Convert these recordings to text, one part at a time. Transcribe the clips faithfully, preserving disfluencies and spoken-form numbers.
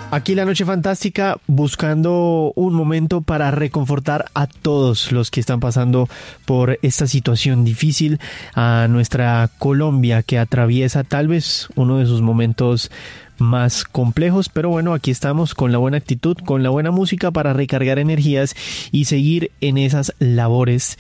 Aquí la Noche Fantástica, buscando un momento para reconfortar a todos los que están pasando por esta situación difícil, a nuestra Colombia que atraviesa tal vez uno de sus momentos más complejos, pero bueno, aquí estamos con la buena actitud, con la buena música para recargar energías y seguir en esas labores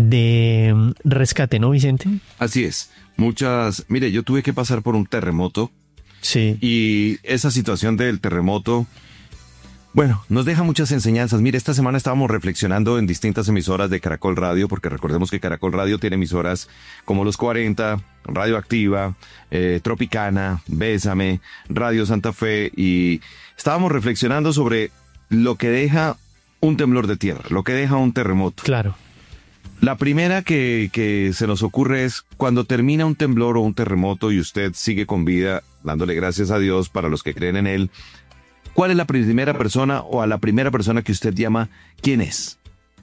de rescate, ¿no, Vicente? Así es, muchas, mire, yo tuve que pasar por un terremoto. Sí. Y esa situación del terremoto, bueno, nos deja muchas enseñanzas. Mire, esta semana estábamos reflexionando en distintas emisoras de Caracol Radio, porque recordemos que Caracol Radio tiene emisoras como Los cuarenta, Radio Activa, eh, Tropicana, Bésame, Radio Santa Fe, y estábamos reflexionando sobre lo que deja un temblor de tierra, lo que deja un terremoto. Claro. La primera que, que se nos ocurre es cuando termina un temblor o un terremoto y usted sigue con vida, dándole gracias a Dios para los que creen en Él, ¿cuál es la primera persona o a la primera persona que usted llama? ¿Quién es?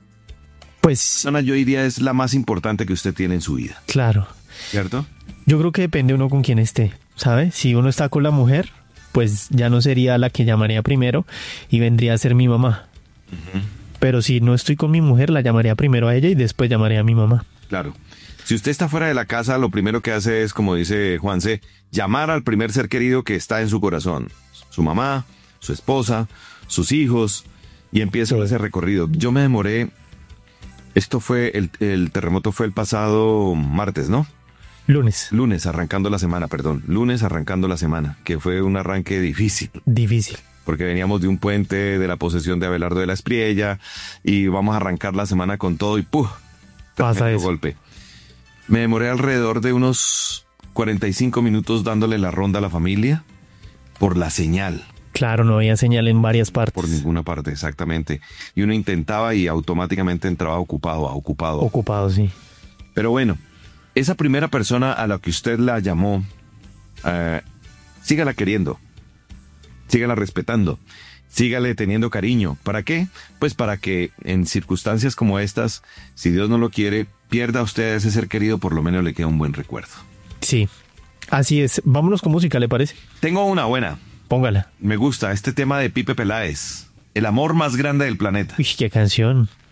Pues, persona, yo diría, es la más importante que usted tiene en su vida. Claro. ¿Cierto? Yo creo que depende uno con quién esté, ¿sabe? Si uno está con la mujer, pues ya no sería la que llamaría primero y vendría a ser mi mamá. Uh-huh. Pero si no estoy con mi mujer, la llamaría primero a ella y después llamaría a mi mamá. Claro. Si usted está fuera de la casa, lo primero que hace es, como dice Juanse, llamar al primer ser querido que está en su corazón. Su mamá, su esposa, sus hijos, y empieza sí. ese recorrido. Yo me demoré, esto fue, el, el terremoto fue el pasado martes, ¿no? Lunes. Lunes, arrancando la semana, perdón. Lunes, arrancando la semana, que fue un arranque difícil. Difícil. Porque veníamos de un puente de la posesión de Abelardo de la Espriella y vamos a arrancar la semana con todo y ¡puf! Pasa eso. Golpe. Me demoré alrededor de unos cuarenta y cinco minutos dándole la ronda a la familia por la señal. Claro, no había señal en varias partes. Por ninguna parte, exactamente. Y uno intentaba y automáticamente entraba ocupado, ocupado. Ocupado, sí. Pero bueno, esa primera persona a la que usted la llamó, eh, sígala queriendo. Sígala respetando, sígale teniendo cariño. ¿Para qué? Pues para que en circunstancias como estas, si Dios no lo quiere, pierda a usted a ese ser querido, por lo menos le queda un buen recuerdo. Sí, así es. Vámonos con música, ¿le parece? Tengo una buena. Póngala. Me gusta este tema de Pipe Peláez, El amor más grande del planeta. Uy, qué canción.